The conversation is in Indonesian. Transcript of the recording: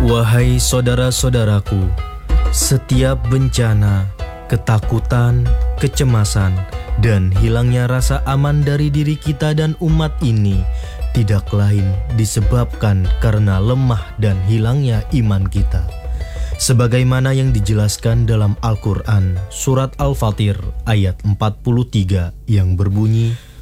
Wahai saudara-saudaraku, setiap bencana, ketakutan, kecemasan, dan hilangnya rasa aman dari diri kita dan umat ini tidak lain disebabkan karena lemah dan hilangnya iman kita. Sebagaimana yang dijelaskan dalam Al-Quran, surat Al-Fatir ayat 43 yang berbunyi,